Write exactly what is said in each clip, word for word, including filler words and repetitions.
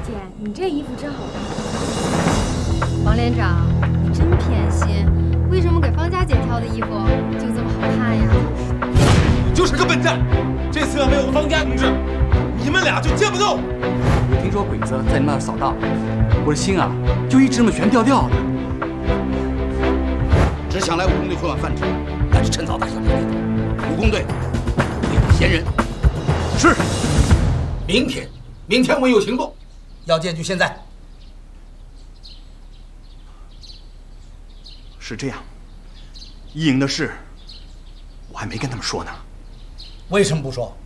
姐，你这衣服真好看。 王连长，你真偏心，为什么给方家姐挑的衣服就这么好看呀？ 你就是个笨蛋！这次要没有方家同志，你们俩就见不到。 我听说鬼子在你们那儿扫荡，我的心啊就一直这么悬吊吊的。 只想来武工队汇往饭吃，但是趁早打消这念头。武工队没有闲人。 是。 明天，明天我们有行动，要见就现在。 是这样，一营的事我还没跟他们说呢。 为什么不说？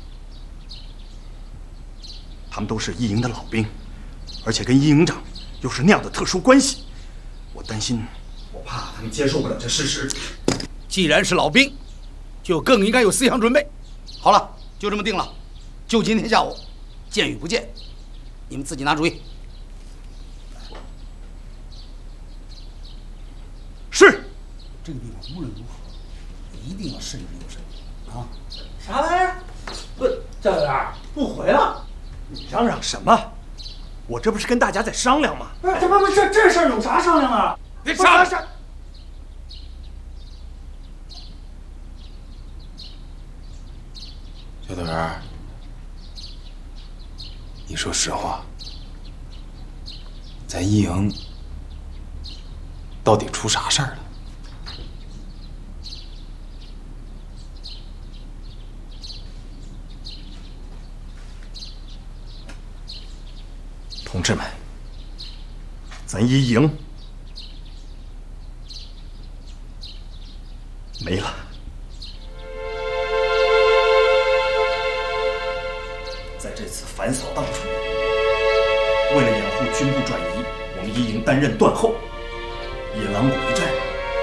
他们都是一营的老兵，而且跟一营长又是那样的特殊关系，我担心，我怕他们接受不了这事实。 既然是老兵，就更应该有思想准备。好了，就这么定了。就今天下午，见与不见，你们自己拿主意。 是。 这个地方无论如何，一定要慎之又慎啊！ 啥玩意儿？不，赵员不回了。 你嚷嚷什么？我这不是跟大家在商量吗？ 不是，这不不这这事儿有啥商量啊？ 别商量！ 小队员，你说实话，咱一营到底出啥事儿了？ 同志们，咱一营没了。在这次反扫荡中，为了掩护军部转移，我们一营担任断后，野狼谷一战